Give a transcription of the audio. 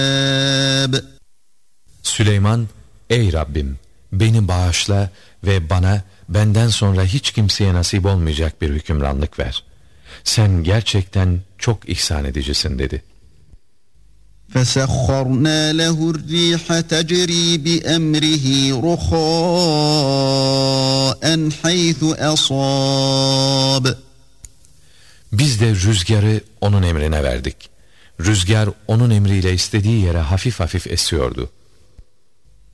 Süleyman, ey Rabbim, beni bağışla ve bana benden sonra hiç kimseye nasip olmayacak bir hükümranlık ver. Sen gerçekten çok ihsan edicisin dedi. فَسَخَّرْنَا لَهُ الرِّيحَ تَجْرِي بِأَمْرِهِ رُخَاءً حَيْثُ أَصَابَ. Biz de rüzgarı onun emrine verdik. Rüzgar onun emriyle istediği yere hafif hafif esiyordu.